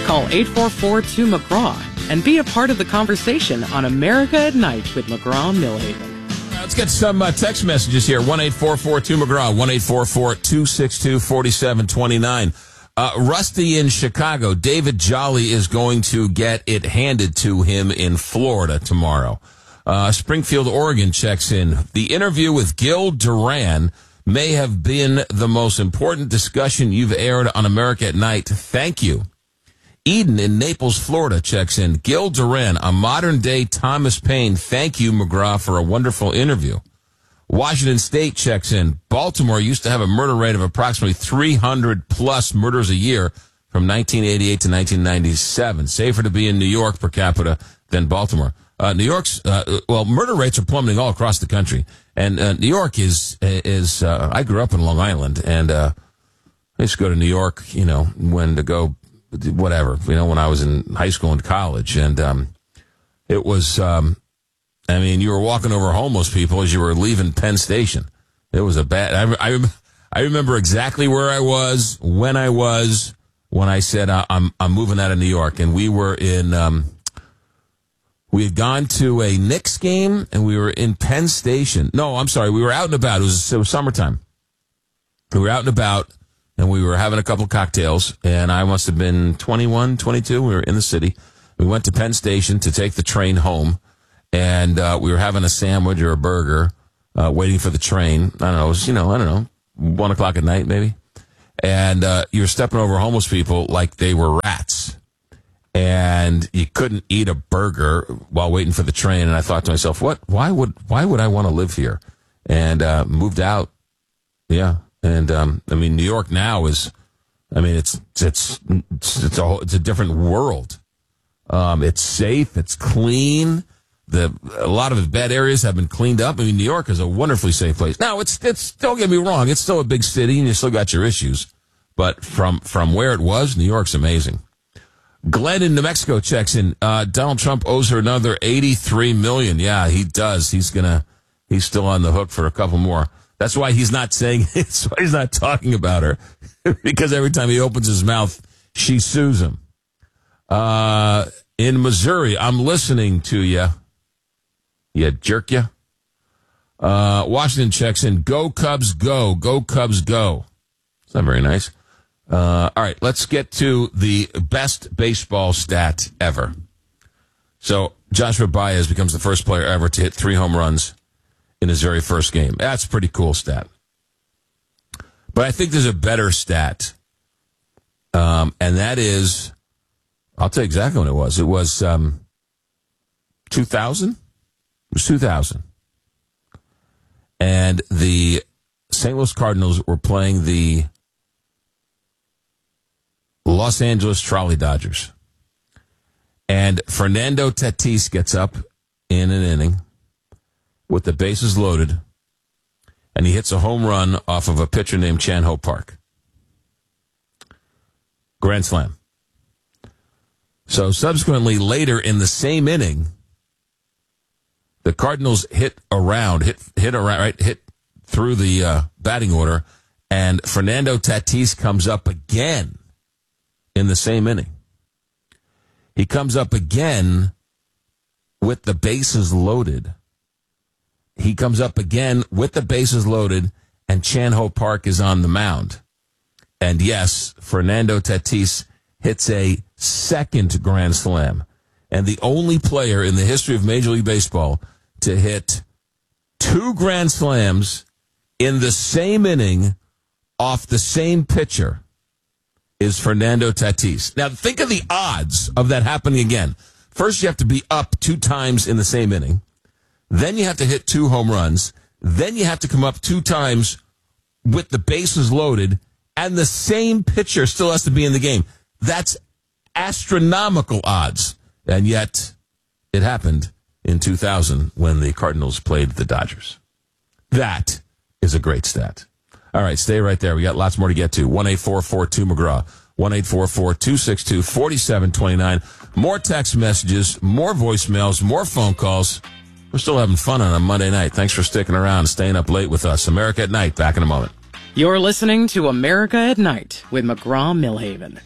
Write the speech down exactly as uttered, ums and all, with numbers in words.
Call eight four four, two, McGraw and be a part of the conversation on America at Night with McGraw-Millhaven. Let's get some uh, text messages here. one eight four four two McGraw, one eight four four two six two four seven two nine. Uh, Rusty in Chicago, David Jolly is going to get it handed to him in Florida tomorrow. Uh, Springfield, Oregon checks in. The interview with Gil Duran may have been the most important discussion you've aired on America at Night. Thank you. Eden in Naples, Florida checks in. Gil Duran, a modern-day Thomas Paine. Thank you, McGraw, for a wonderful interview. Washington State checks in. Baltimore used to have a murder rate of approximately three hundred plus murders a year from nineteen eighty-eight to nineteen ninety-seven. Safer to be in New York per capita than Baltimore. Uh, New York's, uh, well, murder rates are plummeting all across the country. And uh, New York is, is uh, I grew up in Long Island, and uh, I used to go to New York, you know, when to go, whatever, you know, when I was in high school and college. And um, it was, um, I mean, you were walking over homeless people as you were leaving Penn Station. It was a bad, I, I, I remember exactly where I was, when I was, when I said, I'm, I'm moving out of New York. And we were in, um, we had gone to a Knicks game, and we were in Penn Station. No, I'm sorry. We were out and about. It was, it was summertime. We were out and about, and we were having a couple cocktails, and I must have been twenty-one, twenty-two. We were in the city. We went to Penn Station to take the train home, and uh, we were having a sandwich or a burger, uh, waiting for the train. I don't know. It was, you know, I don't know, one o'clock at night maybe. And uh, you were stepping over homeless people like they were rats. And you couldn't eat a burger while waiting for the train. And I thought to myself, what? Why would why would I want to live here? And uh, moved out. Yeah. And um, I mean, New York now is, I mean, it's it's it's it's a it's a different world. Um, it's safe. It's clean. The a lot of the bad areas have been cleaned up. I mean, New York is a wonderfully safe place. Now, it's it's don't get me wrong. It's still a big city, and you still got your issues. But from from where it was, New York's amazing. Glenn in New Mexico checks in. Uh, Donald Trump owes her another eighty-three million dollars. Yeah, he does. He's gonna. He's still on the hook for a couple more. That's why he's not saying. That's why he's not talking about her, because every time he opens his mouth, she sues him. Uh, in Missouri, I'm listening to you. You jerk ya. Uh, Washington checks in. Go Cubs, go. Go Cubs, go. It's not very nice. Uh, all right, let's get to the best baseball stat ever. So Joshua Baez becomes the first player ever to hit three home runs in his very first game. That's a pretty cool stat. But I think there's a better stat, um, and that is, I'll tell you exactly when it was. It was um, two thousand. It was two thousand. And the Saint Louis Cardinals were playing the Los Angeles Trolley Dodgers. And Fernando Tatis gets up in an inning with the bases loaded, and he hits a home run off of a pitcher named Chan-Ho Park. Grand slam. So subsequently, later in the same inning, the Cardinals hit around, hit hit around, right, hit through the uh, batting order, and Fernando Tatis comes up again in the same inning. He comes up again with the bases loaded. He comes up again with the bases loaded, and Chan-Ho Park is on the mound. And yes, Fernando Tatis hits a second grand slam, and the only player in the history of Major League Baseball to hit two grand slams in the same inning off the same pitcher is Fernando Tatis. Now, think of the odds of that happening again. First, you have to be up two times in the same inning. Then you have to hit two home runs. Then you have to come up two times with the bases loaded, and the same pitcher still has to be in the game. That's astronomical odds. And yet, it happened in two thousand when the Cardinals played the Dodgers. That is a great stat. All right, stay right there. We got lots more to get to. one eight four four two McGraw. one eight four four two six two four seven two nine. More text messages, more voicemails, more phone calls. We're still having fun on a Monday night. Thanks for sticking around and staying up late with us. America at Night, back in a moment. You're listening to America at Night with McGraw-Millhaven.